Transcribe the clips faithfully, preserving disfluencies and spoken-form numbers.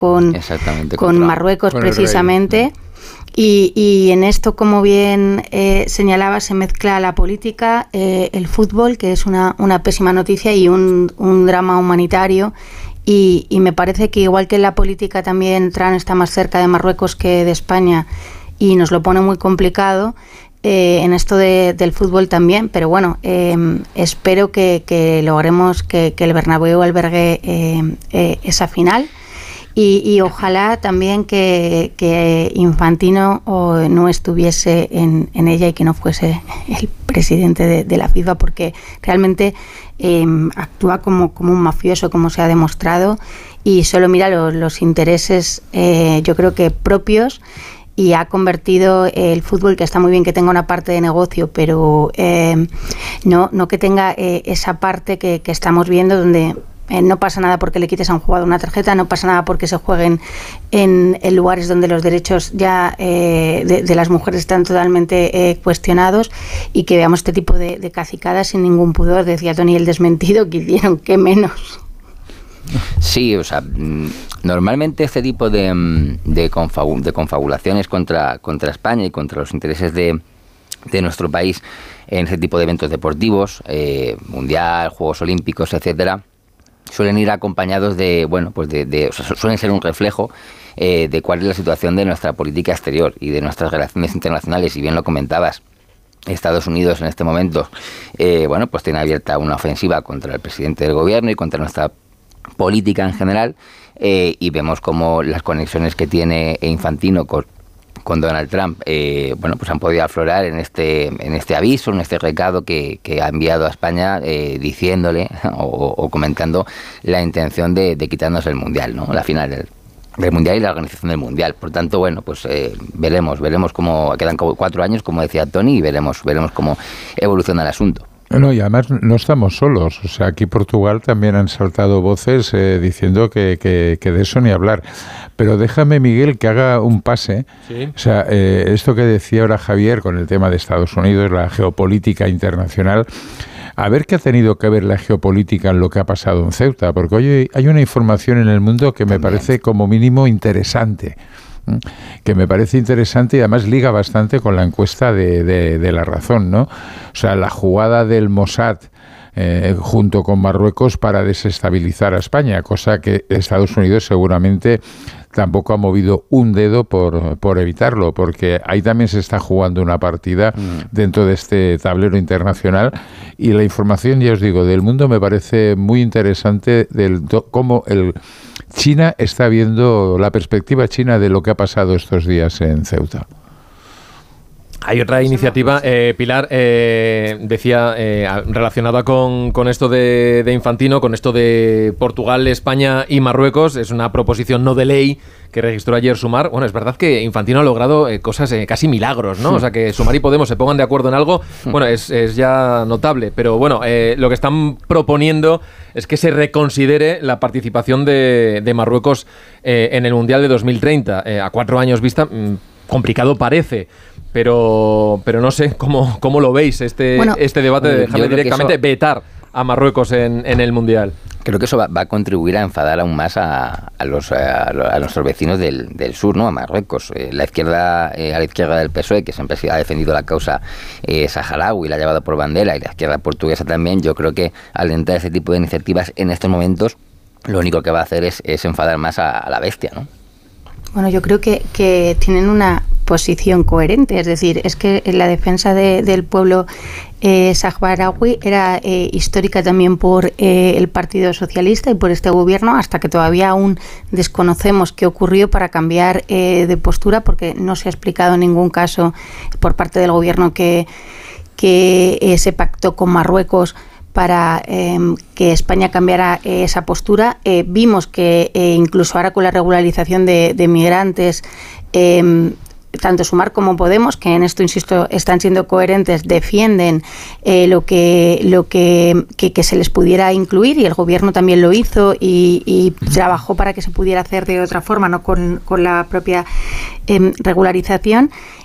con, con Marruecos con precisamente. Y, y en esto, como bien eh, señalaba, se mezcla la política, eh, el fútbol, que es una, una pésima noticia, y un, un drama humanitario. Y, y me parece que igual que en la política también Trump está más cerca de Marruecos que de España y nos lo pone muy complicado, eh, en esto de, del fútbol también. Pero bueno, eh, espero que, que logremos que, que el Bernabéu albergue eh, eh, esa final. Y, y ojalá también que, que Infantino o no estuviese en, en ella y que no fuese el presidente de, de la FIFA, porque realmente eh, actúa como, como un mafioso, como se ha demostrado, y solo mira los, los intereses, eh, yo creo que propios, y ha convertido el fútbol, que está muy bien que tenga una parte de negocio, pero eh, no, no que tenga eh, esa parte que, que estamos viendo donde... Eh, no pasa nada porque le quites a un jugador una tarjeta, no pasa nada porque se jueguen en, en lugares donde los derechos ya eh, de, de las mujeres están totalmente eh, cuestionados, y que veamos este tipo de, de cacicadas sin ningún pudor. Decía Tony el desmentido que hicieron, qué menos. Sí, o sea, normalmente este tipo de, de, confabul, de confabulaciones contra, contra España y contra los intereses de, de nuestro país en este tipo de eventos deportivos, eh, mundial, Juegos Olímpicos, etcétera, suelen ir acompañados de, bueno, pues de, de o sea, suelen ser un reflejo eh, de cuál es la situación de nuestra política exterior y de nuestras relaciones internacionales. Y bien lo comentabas, Estados Unidos en este momento, eh, bueno, pues tiene abierta una ofensiva contra el presidente del gobierno y contra nuestra política en general, eh, y vemos como las conexiones que tiene Infantino con con Donald Trump, eh, bueno, pues han podido aflorar en este en este aviso, en este recado que, que ha enviado a España, eh, diciéndole o, o comentando la intención de, de quitarnos el Mundial, ¿no? La final del, del Mundial y la organización del Mundial. Por tanto, bueno, pues eh, veremos, veremos cómo quedan cuatro años, como decía Tony, y veremos, veremos cómo evoluciona el asunto. No, y además no estamos solos. O sea, aquí Portugal también han saltado voces eh, diciendo que, que, que de eso ni hablar. Pero déjame, Miguel, que haga un pase. Sí. O sea, eh, esto que decía ahora Javier con el tema de Estados Unidos, la geopolítica internacional, a ver qué ha tenido que ver la geopolítica en lo que ha pasado en Ceuta. Porque hoy hay una información en el mundo que me también parece como mínimo interesante. que me parece interesante y además liga bastante con la encuesta de, de, de La Razón, ¿no? O sea, la jugada del Mossad eh, junto con Marruecos para desestabilizar a España, cosa que Estados Unidos seguramente tampoco ha movido un dedo por, por evitarlo, porque ahí también se está jugando una partida mm. dentro de este tablero internacional, y la información, ya os digo, del mundo me parece muy interesante del cómo el China está viendo la perspectiva china de lo que ha pasado estos días en Ceuta. Hay otra iniciativa, eh, Pilar, eh, decía, eh, relacionada con, con esto de, de Infantino, con esto de Portugal, España y Marruecos. Es una proposición no de ley que registró ayer Sumar. Bueno, es verdad que Infantino ha logrado eh, cosas, eh, casi milagros, ¿no? O sea, que Sumar y Podemos se pongan de acuerdo en algo, bueno, es, es ya notable. Pero bueno, eh, lo que están proponiendo es que se reconsidere la participación de, de Marruecos eh, en el Mundial de dos mil treinta. Eh, a cuatro años vista, mmm, complicado parece. Pero pero no sé cómo, cómo lo veis este, bueno, este debate de dejarle directamente eso, vetar a Marruecos en, en el Mundial. Creo que eso va, va a contribuir a enfadar aún más a, a, los, a, a nuestros vecinos del, del sur, ¿no? A Marruecos. Eh, la izquierda, eh, a la izquierda del P S O E, que siempre ha defendido la causa eh, saharaui, la ha llevado por bandera, y la izquierda portuguesa también, yo creo que al entrar ese tipo de iniciativas en estos momentos, lo único que va a hacer es, es enfadar más a, a la bestia, ¿no? Bueno, yo creo que, que tienen una posición coherente, es decir, es que la defensa de, del pueblo eh, saharaui era eh, histórica también por eh, el Partido Socialista y por este gobierno, hasta que todavía aún desconocemos qué ocurrió para cambiar eh, de postura, porque no se ha explicado en ningún caso por parte del gobierno que, que eh, se pactó con Marruecos para eh, que España cambiara eh, esa postura. Eh, vimos que eh, incluso ahora con la regularización de, de migrantes, eh, tanto Sumar como Podemos, que en esto, insisto, están siendo coherentes, defienden eh, lo que lo que, que, que se les pudiera incluir, y el gobierno también lo hizo y, y trabajó para que se pudiera hacer de otra forma, no con, con la propia eh, regularización.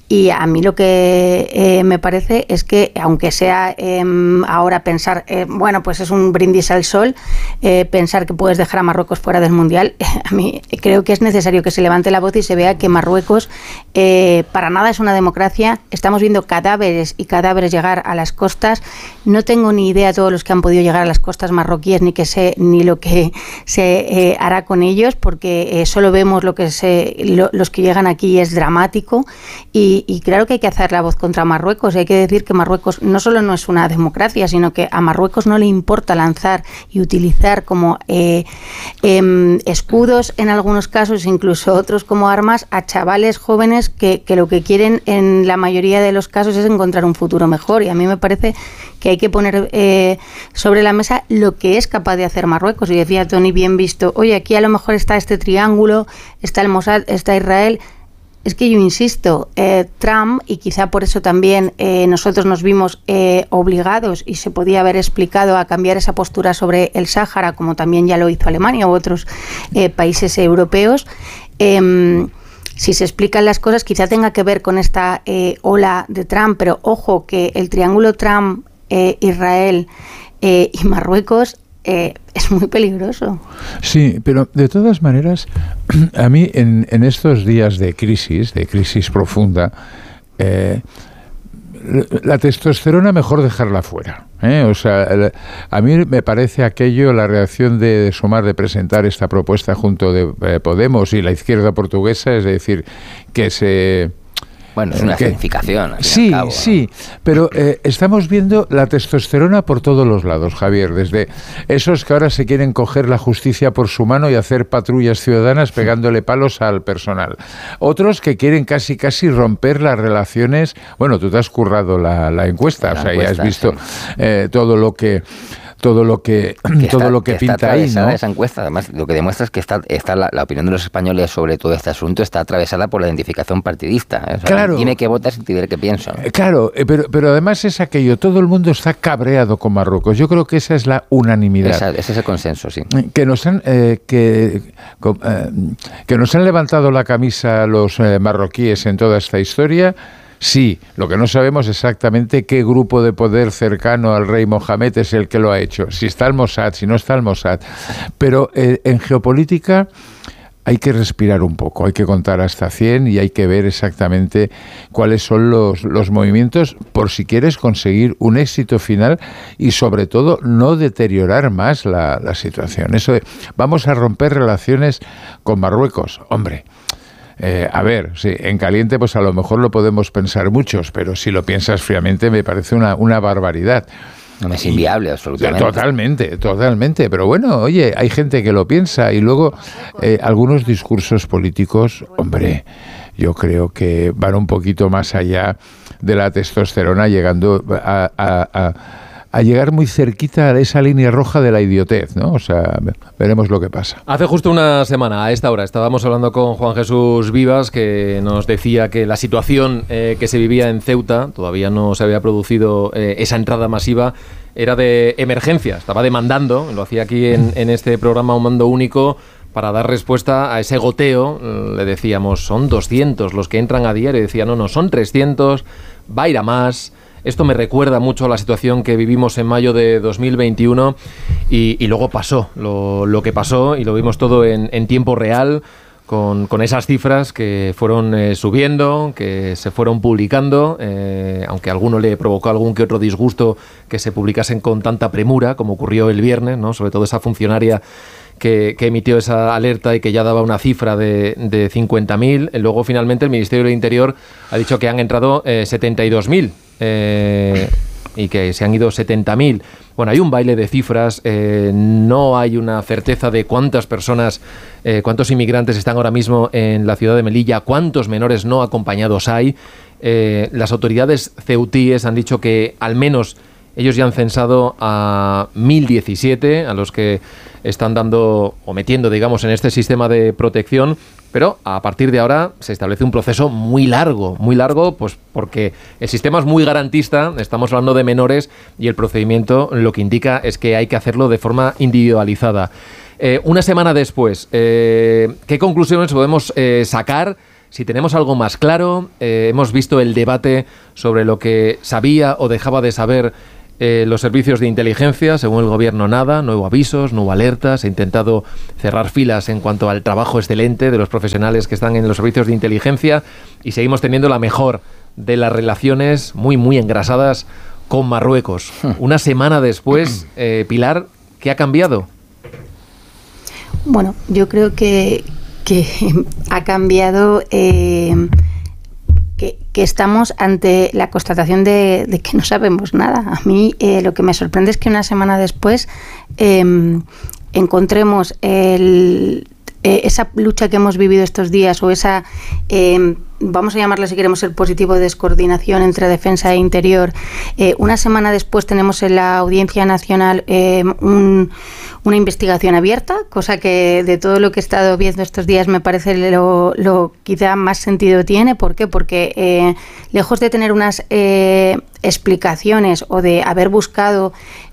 Y a mí lo que eh, me parece es que, aunque sea eh, ahora pensar, eh, bueno, pues es un brindis al sol, eh, pensar que puedes dejar a Marruecos fuera del Mundial, eh, a mí creo que es necesario que se levante la voz y se vea que Marruecos eh, para nada es una democracia. Estamos viendo cadáveres y cadáveres llegar a las costas. No tengo ni idea de todos los que han podido llegar a las costas marroquíes, ni que sé ni lo que se eh, hará con ellos, porque eh, solo vemos lo que se, lo, los que llegan aquí y es dramático. Y Y, y claro que hay que hacer la voz contra Marruecos. Hay que decir que Marruecos no solo no es una democracia, sino que a Marruecos no le importa lanzar y utilizar como eh, eh, escudos en algunos casos, incluso otros como armas, a chavales jóvenes que, que lo que quieren en la mayoría de los casos es encontrar un futuro mejor. Y a mí me parece que hay que poner eh, sobre la mesa lo que es capaz de hacer Marruecos. Y decía Tony, bien visto, oye, aquí a lo mejor está este triángulo, está el Mossad, está Israel. Es que yo insisto, eh, Trump, y quizá por eso también eh, nosotros nos vimos eh, obligados y se podía haber explicado a cambiar esa postura sobre el Sáhara, como también ya lo hizo Alemania u otros eh, países europeos. Eh, si se explican las cosas, quizá tenga que ver con esta eh, ola de Trump, pero ojo que el triángulo Trump, eh, Israel eh, y Marruecos Eh, es muy peligroso. Sí, pero de todas maneras, a mí en, en estos días de crisis, de crisis profunda, eh, la testosterona mejor dejarla fuera. ¿eh? O sea, a mí me parece aquello, la reacción de, de Sumar de presentar esta propuesta junto de eh, Podemos y la izquierda portuguesa, es decir, que se... Bueno, es una significación. Sí, cabo, sí, ¿no? Pero eh, estamos viendo la testosterona por todos los lados, Javier, desde esos que ahora se quieren coger la justicia por su mano y hacer patrullas ciudadanas pegándole palos al personal. Otros que quieren casi casi romper las relaciones. Bueno, tú te has currado la, la encuesta, la o sea, encuesta, ya has visto sí. eh, todo lo que... todo lo que, que todo está, lo que, que pinta ahí, ¿no? Esa encuesta, además, lo que demuestra es que está, está la, la opinión de los españoles sobre todo este asunto está atravesada por la identificación partidista. ¿eh? O sea, claro. Tiene que votar sin tener que pienso. ¿no? Claro, pero, pero además es aquello, todo el mundo está cabreado con Marruecos. Yo creo que esa es la unanimidad. Esa, ese es el consenso, sí. Que nos han, eh, que, eh, que nos han levantado la camisa los eh, marroquíes en toda esta historia. Sí, lo que no sabemos exactamente qué grupo de poder cercano al rey Mohamed es el que lo ha hecho, si está el Mossad, si no está el Mossad. Pero eh, en geopolítica hay que respirar un poco, hay que contar hasta cien y hay que ver exactamente cuáles son los, los movimientos por si quieres conseguir un éxito final y sobre todo no deteriorar más la, la situación. Eso de vamos a romper relaciones con Marruecos, hombre. Eh, a ver, sí, en caliente pues a lo mejor lo podemos pensar muchos, pero si lo piensas fríamente me parece una, una barbaridad. No es inviable, absolutamente. Totalmente, totalmente. Pero bueno, oye, hay gente que lo piensa y luego eh, algunos discursos políticos, hombre, yo creo que van un poquito más allá de la testosterona, llegando a... a, a a llegar muy cerquita a esa línea roja de la idiotez, ¿no? O sea, veremos lo que pasa. Hace justo una semana, a esta hora, estábamos hablando con Juan Jesús Vivas, que nos decía que la situación eh, que se vivía en Ceuta, todavía no se había producido eh, esa entrada masiva, era de emergencia, estaba demandando, lo hacía aquí en, en este programa Un Mando Único, para dar respuesta a ese goteo. Le decíamos, son doscientos los que entran a diario, y decía, no, no, son trescientos, va a ir a más. Esto me recuerda mucho a la situación que vivimos en mayo de dos mil veintiuno y, y luego pasó lo, lo que pasó y lo vimos todo en, en tiempo real con, con esas cifras que fueron eh, subiendo, que se fueron publicando, eh, aunque a alguno le provocó algún que otro disgusto que se publicasen con tanta premura como ocurrió el viernes, ¿no? Sobre todo esa funcionaria que, que emitió esa alerta y que ya daba una cifra de, de cincuenta mil. Luego finalmente el Ministerio del Interior ha dicho que han entrado eh, setenta y dos mil. Eh, y que se han ido setenta mil. Bueno, hay un baile de cifras, eh, no hay una certeza de cuántas personas, eh, cuántos inmigrantes están ahora mismo en la ciudad de Melilla, cuántos menores no acompañados hay. Eh, las autoridades ceutíes han dicho que al menos ellos ya han censado a mil diecisiete, a los que están dando o metiendo, digamos, en este sistema de protección, pero a partir de ahora se establece un proceso muy largo, muy largo, pues porque el sistema es muy garantista, estamos hablando de menores y el procedimiento lo que indica es que hay que hacerlo de forma individualizada. Eh, una semana después, eh, ¿qué conclusiones podemos eh, sacar? si tenemos algo más claro. Eh, hemos visto el debate sobre lo que sabía o dejaba de saber eh, los servicios de inteligencia. Según el gobierno, nada, no hubo avisos, no hubo alertas. Se ha intentado cerrar filas en cuanto al trabajo excelente de los profesionales que están en los servicios de inteligencia, y seguimos teniendo la mejor de las relaciones muy, muy engrasadas con Marruecos. Una semana después, eh, Pilar, ¿qué ha cambiado? Bueno, yo creo que, que ha cambiado... Eh, Que, que estamos ante la constatación de, de que no sabemos nada. A mí eh, lo que me sorprende es que una semana después eh, encontremos el, eh, esa lucha que hemos vivido estos días, o esa, eh, vamos a llamarla si queremos ser positivo, descoordinación entre defensa e interior. Eh, una semana después tenemos en la Audiencia Nacional eh, un, una investigación abierta, cosa que de todo lo que he estado viendo estos días me parece lo, lo quizá más sentido tiene. ¿Por qué? Porque eh, lejos de tener unas eh, explicaciones o de haber buscado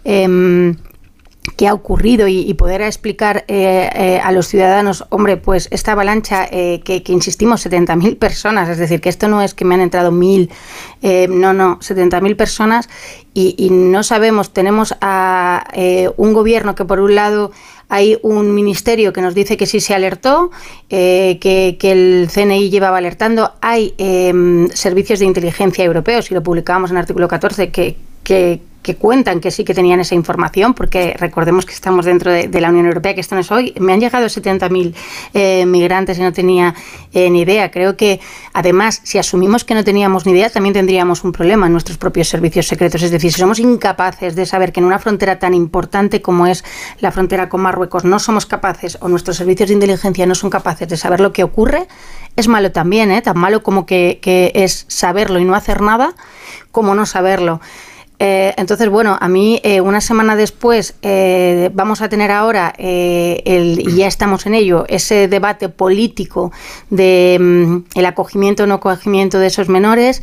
eh, qué ha ocurrido y, y poder explicar eh, eh, a los ciudadanos, hombre, pues esta avalancha eh, que, que insistimos, setenta mil personas, es decir, que esto no es que me han entrado mil, eh, no, no, setenta mil personas, y, y no sabemos, tenemos a eh, un gobierno que por un lado hay un ministerio que nos dice que sí se alertó, eh, que, que el C N I llevaba alertando, hay eh, servicios de inteligencia europeos, y lo publicábamos en el artículo catorce, que, que que cuentan que sí que tenían esa información, porque recordemos que estamos dentro de, de la Unión Europea, que esto no es hoy. Me han llegado setenta mil eh, migrantes y no tenía eh, ni idea. Creo que, además, si asumimos que no teníamos ni idea, también tendríamos un problema en nuestros propios servicios secretos. Es decir, si somos incapaces de saber que en una frontera tan importante como es la frontera con Marruecos no somos capaces, o nuestros servicios de inteligencia no son capaces de saber lo que ocurre, es malo también, ¿eh? Tan malo como que, que es saberlo y no hacer nada, como no saberlo. Eh, entonces, bueno, a mí eh, una semana después eh, vamos a tener ahora, eh, el, y ya estamos en ello, ese debate político de mm, el acogimiento o no acogimiento de esos menores.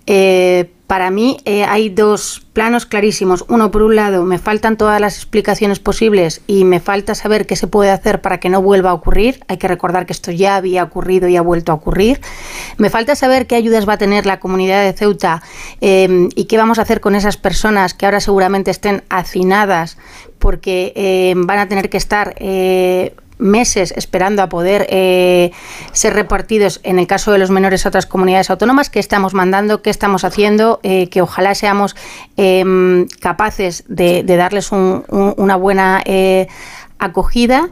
Eh, para mí eh, hay dos planos clarísimos. Uno, por un lado, me faltan todas las explicaciones posibles y me falta saber qué se puede hacer para que no vuelva a ocurrir. Hay que recordar que esto ya había ocurrido y ha vuelto a ocurrir. Me falta saber qué ayudas va a tener la comunidad de Ceuta eh, y qué vamos a hacer con esas personas que ahora seguramente estén hacinadas, porque eh, van a tener que estar Eh, meses esperando a poder eh, ser repartidos, en el caso de los menores, a otras comunidades autónomas. ¿Qué estamos mandando? ¿Qué estamos haciendo? Eh, que ojalá seamos eh, capaces de, de darles un, un, una buena eh, acogida.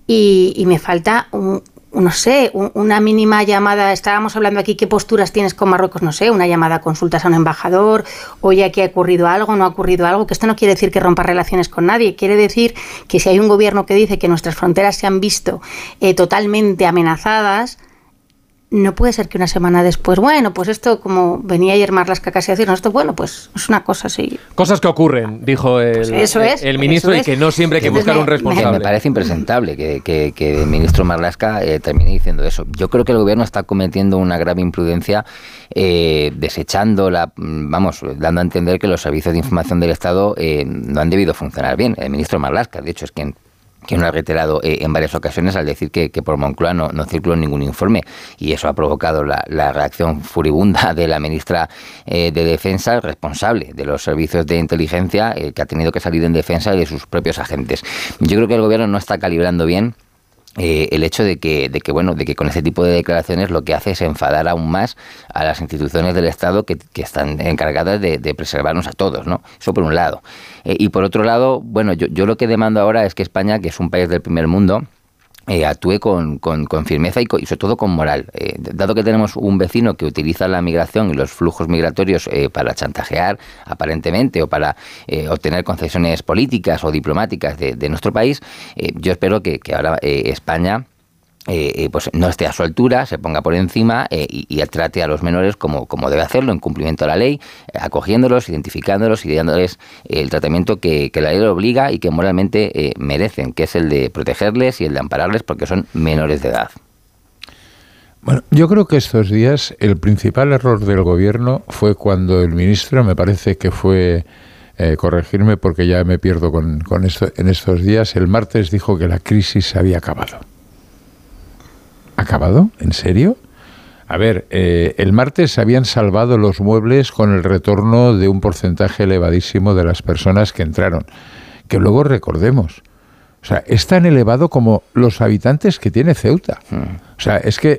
Y, y me falta un, no sé, un, una mínima llamada. Estábamos hablando aquí, ¿qué posturas tienes con Marruecos? No sé, una llamada a consultas a un embajador, oye, aquí ha ocurrido algo, no ha ocurrido algo, que esto no quiere decir que rompa relaciones con nadie, quiere decir que si hay un gobierno que dice que nuestras fronteras se han visto eh, totalmente amenazadas, no puede ser que una semana después, bueno, pues esto, como venía ayer Marlaska casi a decirnos, esto, bueno, pues es una cosa así. Cosas que ocurren, dijo el, pues eso es, el ministro, eso es. Y que no siempre hay que buscar me, un responsable. Me, me parece impresentable que, que, que el ministro Marlaska eh, termine diciendo eso. Yo creo que el gobierno está cometiendo una grave imprudencia, eh, desechando, la, vamos, dando a entender que los servicios de información del Estado eh, no han debido funcionar bien. El ministro Marlaska, de hecho, es quien que no ha reiterado eh, en varias ocasiones al decir que, que por Moncloa no, no circuló ningún informe, y eso ha provocado la, la reacción furibunda de la ministra eh, de Defensa, responsable de los servicios de inteligencia, eh, que ha tenido que salir en defensa de sus propios agentes. Yo creo que el gobierno no está calibrando bien Eh, el hecho de que, de que bueno, de que con ese tipo de declaraciones lo que hace es enfadar aún más a las instituciones del Estado que, que están encargadas de, de preservarnos a todos, ¿no? Eso por un lado. Eh, y por otro lado, bueno, yo, yo lo que demando ahora es que España, que es un país del primer mundo, Eh, actúe con, con, con firmeza y, con, y sobre todo con moral. Eh, dado que tenemos un vecino que utiliza la migración y los flujos migratorios eh, para chantajear aparentemente o para eh, obtener concesiones políticas o diplomáticas de, de nuestro país, eh, yo espero que, que ahora eh, España Eh, pues no esté a su altura, se ponga por encima eh, y, y trate a los menores como, como debe hacerlo, en cumplimiento de la ley, eh, acogiéndolos, identificándolos y dándoles eh, el tratamiento que, que la ley le obliga y que moralmente eh, merecen, que es el de protegerles y el de ampararles porque son menores de edad. Bueno, yo creo que estos días el principal error del gobierno fue cuando el ministro, me parece que fue, eh, corregirme porque ya me pierdo con, con esto, en estos días, el martes dijo que la crisis se había acabado. ¿Acabado? ¿En serio? A ver, eh, el martes se habían salvado los muebles con el retorno de un porcentaje elevadísimo de las personas que entraron. Que luego recordemos, o sea, es tan elevado como los habitantes que tiene Ceuta. O sea, es que